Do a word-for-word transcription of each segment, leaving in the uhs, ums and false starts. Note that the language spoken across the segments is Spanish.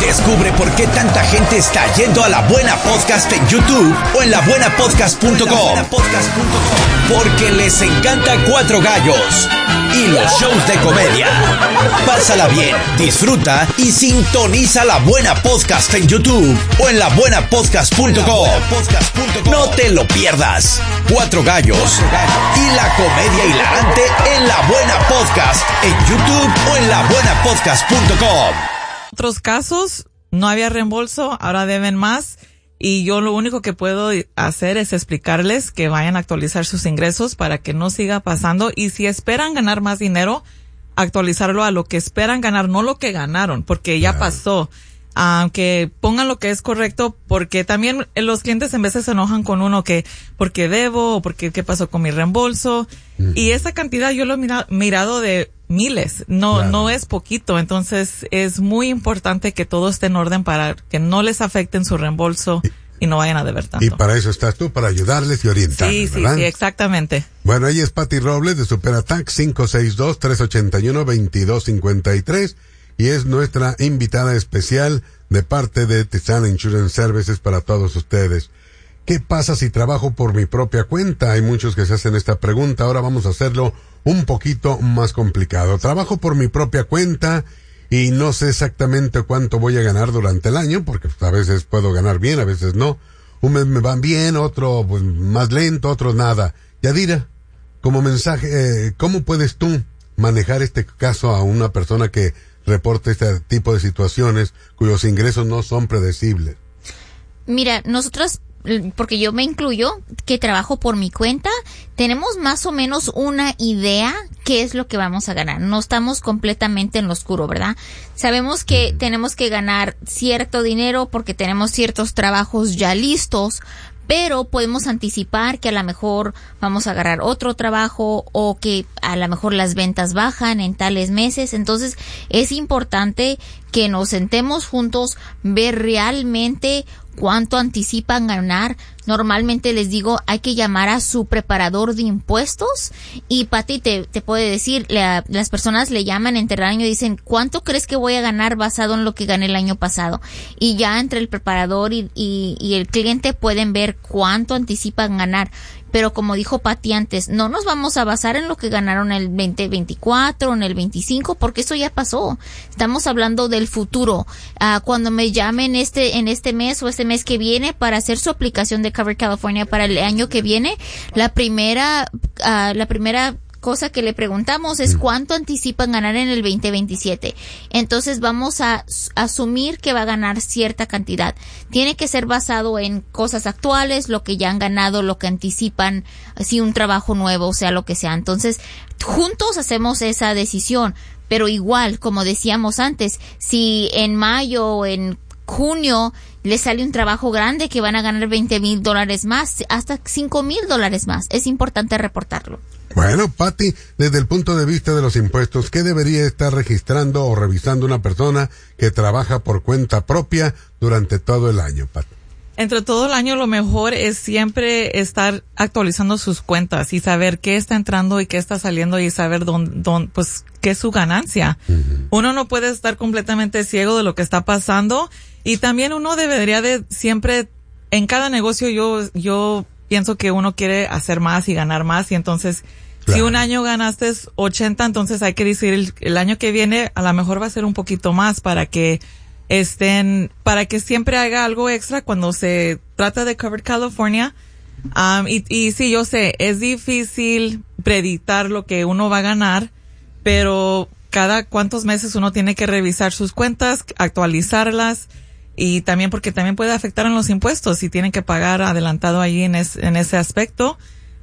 Descubre por qué tanta gente está yendo a La Buena Podcast en YouTube o en la buena podcast punto com. Porque les encanta Cuatro Gallos y los shows de comedia. Pásala bien, disfruta y sintoniza La Buena Podcast en YouTube o en la buena podcast punto com. No te lo pierdas. Cuatro Gallos y la comedia hilarante en La Buena Podcast en YouTube o en la buena podcast punto com. Otros casos, no había reembolso, ahora deben más. Y yo lo único que puedo hacer es explicarles que vayan a actualizar sus ingresos para que no siga pasando. Y si esperan ganar más dinero, actualizarlo a lo que esperan ganar, no lo que ganaron, porque ya claro. pasó. Aunque pongan lo que es correcto, porque también los clientes en veces se enojan con uno que porque debo o porque qué pasó con mi reembolso. Mm. Y esa cantidad yo lo he mira, mirado de miles, no claro. no es poquito. Entonces es muy importante que todo esté en orden para que no les afecten su reembolso y, y no vayan a deber tanto. Y para eso estás tú, para ayudarles y orientarles, Sí, ¿verdad? sí, sí, exactamente. Bueno, ella es Patti Robles de SuperAttack cinco seis dos, tres ocho uno, dos dos cinco tres. Y es nuestra invitada especial de parte de Tisana Insurance Services para todos ustedes. ¿Qué pasa si trabajo por mi propia cuenta? Hay muchos que se hacen esta pregunta. Ahora vamos a hacerlo un poquito más complicado. Trabajo por mi propia cuenta y no sé exactamente cuánto voy a ganar durante el año, porque a veces puedo ganar bien, a veces no. Un mes me van bien, otro pues más lento, otro nada. Yadira, como mensaje, eh, ¿cómo puedes tú manejar este caso a una persona que reporta este tipo de situaciones cuyos ingresos no son predecibles? Mira, nosotros, porque yo me incluyo, que trabajo por mi cuenta, tenemos más o menos una idea qué es lo que vamos a ganar. No estamos completamente en lo oscuro, ¿verdad? Sabemos que tenemos que ganar cierto dinero porque tenemos ciertos trabajos ya listos, pero podemos anticipar que a lo mejor vamos a agarrar otro trabajo o que a lo mejor las ventas bajan en tales meses. Entonces es importante que nos sentemos juntos, ver realmente cuánto anticipan ganar. Normalmente les digo, hay que llamar a su preparador de impuestos y Pati te, te puede decir, la, las personas le llaman entre el año y dicen, ¿cuánto crees que voy a ganar basado en lo que gané el año pasado? Y ya entre el preparador y, y, y el cliente pueden ver cuánto anticipan ganar. Pero como dijo Pati antes, no nos vamos a basar en lo que ganaron el veinte veinticuatro, en el veinticinco, porque eso ya pasó. Estamos hablando del futuro. Uh, cuando me llamen este, en este mes o este mes que viene para hacer su aplicación de Cover California para el año que viene, la primera, uh, la primera cosa que le preguntamos es cuánto anticipan ganar en el veinte veintisiete. Entonces vamos a asumir que va a ganar cierta cantidad. Tiene que ser basado en cosas actuales, lo que ya han ganado, lo que anticipan, si un trabajo nuevo, o sea, lo que sea. Entonces, juntos hacemos esa decisión. Pero igual, como decíamos antes, si en mayo o en junio les sale un trabajo grande que van a ganar veinte mil dólares más, hasta cinco mil dólares más, es importante reportarlo. Bueno, Patti, desde el punto de vista de los impuestos, ¿qué debería estar registrando o revisando una persona que trabaja por cuenta propia durante todo el año, Patti? Entre todo el año lo mejor es siempre estar actualizando sus cuentas y saber qué está entrando y qué está saliendo y saber dónde, dónde pues, qué es su ganancia. Uh-huh. Uno no puede estar completamente ciego de lo que está pasando y también uno debería de siempre, en cada negocio yo, yo pienso que uno quiere hacer más y ganar más y entonces claro. Si un año ganaste ochenta, entonces hay que decir el, el año que viene a lo mejor va a ser un poquito más para que estén, para que siempre haga algo extra cuando se trata de Covered California. Um, y, y sí, yo sé, es difícil predictar lo que uno va a ganar, pero cada cuantos meses uno tiene que revisar sus cuentas, actualizarlas y también porque también puede afectar en los impuestos si tienen que pagar adelantado ahí en, es, en ese aspecto.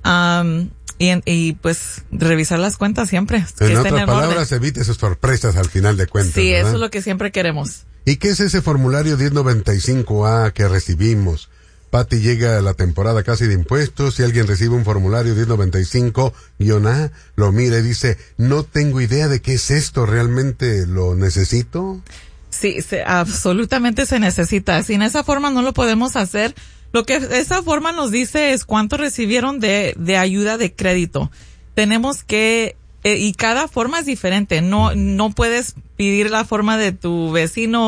Um, y, y pues revisar las cuentas siempre. En que otras palabras, evite esas sorpresas al final de cuentas. Sí, ¿verdad? Eso es lo que siempre queremos. ¿Y qué es ese formulario diez noventa y cinco A que recibimos? Patti, llega a la temporada casi de impuestos, si alguien recibe un formulario diez noventa y cinco A, lo mira y dice, no tengo idea de qué es esto, ¿realmente lo necesito? Sí, se, absolutamente se necesita. Sin esa forma no lo podemos hacer. Lo que esa forma nos dice es cuánto recibieron de, de ayuda de crédito. Tenemos que, eh, y cada forma es diferente. No, no puedes pedir la forma de tu vecino